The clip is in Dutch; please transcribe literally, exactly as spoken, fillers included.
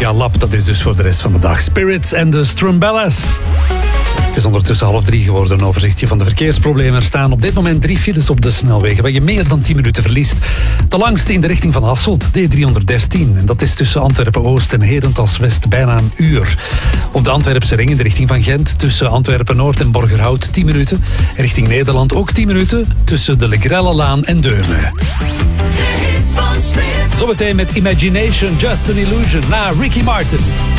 Olivia Lap, dat is dus voor de rest van de dag. Spirits en de Strumbellas. Het is ondertussen half drie geworden. Een overzichtje van de verkeersproblemen. Er staan op dit moment drie files op de snelwegen waar je meer dan tien minuten verliest. De langste in de richting van Hasselt, D driehonderddertien. En dat is tussen Antwerpen-Oost en Herentals-West bijna een uur. Op de Antwerpse ring in de richting van Gent tussen Antwerpen-Noord en Borgerhout tien minuten. Richting Nederland ook tien minuten tussen de Legrellelaan en Deurne. Zometeen met Imagination, Just an Illusion na Ricky Martin.